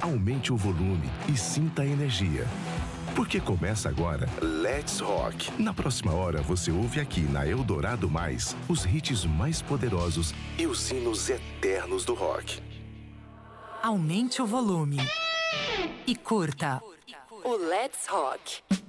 aumente o volume e sinta a energia. Porque começa agora Let's Rock. Na próxima hora você ouve aqui na Eldorado Mais os hits mais poderosos e os hinos eternos do rock. Aumente o volume e curta o Let's Rock.